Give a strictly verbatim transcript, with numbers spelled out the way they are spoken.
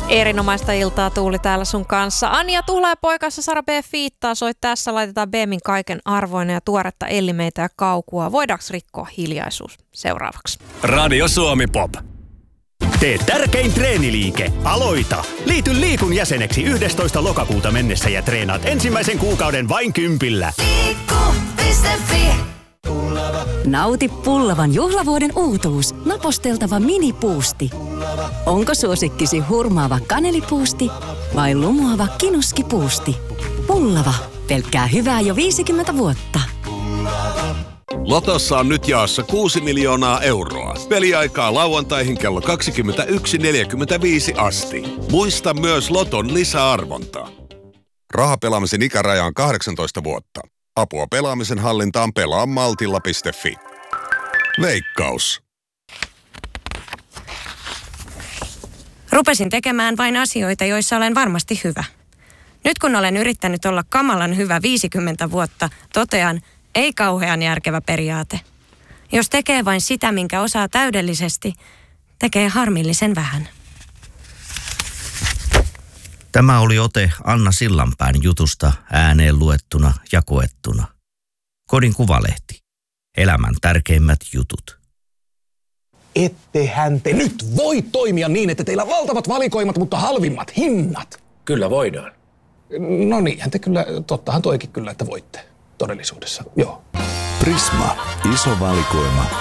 Erinomaista iltaa, Tuuli täällä sun kanssa. Anja Tuhla ja poikassa Sara B. Fiittaa soi tässä. Laitetaan Beemin kaiken arvoinen ja tuoretta ellimeitä ja kaukua. Voidaanko rikkoa hiljaisuus seuraavaksi? Radio Suomi Pop. Tee tärkein treeniliike. Aloita! Liity Liikun jäseneksi yhdestoista lokakuuta mennessä ja treenaat ensimmäisen kuukauden vain kympillä. Liikku piste fi. Nauti Pullavan juhlavuoden uutuus. Naposteltava minipuusti. Onko suosikkisi hurmaava kanelipuusti vai lumoava kinuskipuusti? Pullava. Pelkkää hyvää jo viisikymmentä vuotta. Lotossa on nyt jaossa kuusi miljoonaa euroa. Peliaikaa lauantaihin kello kaksikymmentäyksi neljäkymmentäviisi asti. Muista myös Loton lisäarvontaa. Rahapelaamisen ikäraja on kahdeksantoista vuotta. Apua pelaamisen hallintaan pelaa maltilla piste fi. Veikkaus. Rupesin tekemään vain asioita, joissa olen varmasti hyvä. Nyt kun olen yrittänyt olla kamalan hyvä viisikymmentä vuotta, totean, ei kauhean järkevä periaate. Jos tekee vain sitä, minkä osaa täydellisesti, tekee harmillisen vähän. Tämä oli ote Anna Sillanpään jutusta ääneen luettuna ja koettuna. Kodin Kuvalehti. Elämän tärkeimmät jutut. Ettehän te nyt voi toimia niin, että teillä on valtavat valikoimat, mutta halvimmat hinnat. Kyllä voidaan. No niinhän te kyllä, tottahan toikin kyllä, että voitte todellisuudessa, joo. Prisma. Iso valikoima.